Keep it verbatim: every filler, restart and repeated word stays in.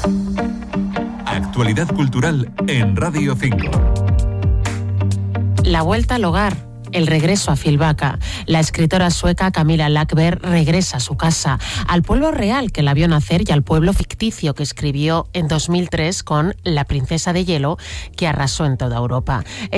Actualidad cultural en Radio cinco. La vuelta al hogar. El regreso a Fjällbacka. La escritora sueca Camilla Läckberg regresa a su casa, al pueblo real que la vio nacer y al pueblo ficticio que escribió en dos mil tres con La princesa de hielo, que arrasó en toda Europa.